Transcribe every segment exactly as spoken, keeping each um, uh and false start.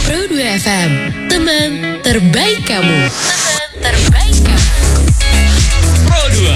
Pro dua F M, teman terbaik kamu. Teman terbaik kamu. Pro dua.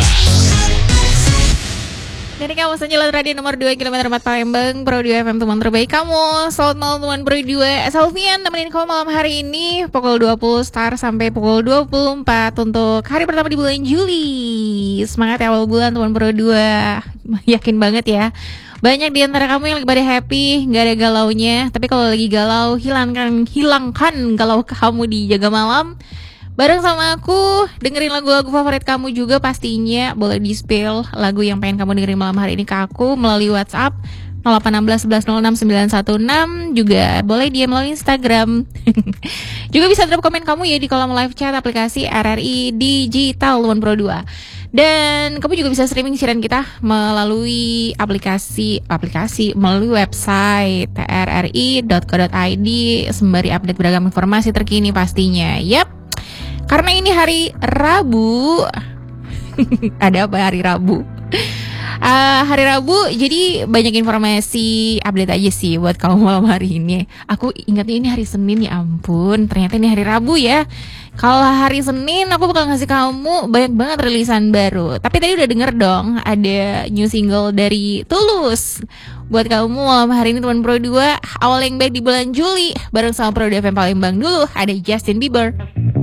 Dari kamu jalan radio nomor dua kilometer empat Palembang, Pro dua F M, teman terbaik kamu. Selamat malam teman Pro dua. Salvian temenin kamu malam hari ini pukul dua puluh start sampai pukul dua puluh empat untuk hari pertama di bulan Juli. Semangat ya awal bulan teman Pro dua. Yakin banget ya, banyak di antara kamu yang lagi pada happy, gak ada galaunya. Tapi kalau lagi galau, hilangkan hilangkan galau kamu di Jaga Malam. Bareng sama aku, dengerin lagu-lagu favorit kamu juga pastinya. Boleh di-spill lagu yang pengen kamu dengerin malam hari ini ke aku melalui WhatsApp nol delapan satu enam satu satu nol enam sembilan satu enam. Juga boleh D M melalui Instagram. Juga bisa drop komen kamu ya di kolom live chat aplikasi R R I Digital One Pro dua. Dan kamu juga bisa streaming siaran kita melalui aplikasi aplikasi melalui website r r i dot co dot i d sembari update beragam informasi terkini pastinya. Yap. Karena ini hari Rabu. Ada apa hari Rabu? Uh, hari Rabu, jadi banyak informasi update aja sih buat kamu malam hari ini. Aku ingatnya ini hari Senin, ya ampun, ternyata ini hari Rabu ya. Kalau hari Senin aku bakal ngasih kamu banyak banget rilisan baru. Tapi tadi udah denger dong ada new single dari Tulus. Buat kamu malam hari ini teman Pro dua, awal yang baik di bulan Juli. Bareng sama Pro dua F M Palembang dulu, ada Justin Bieber.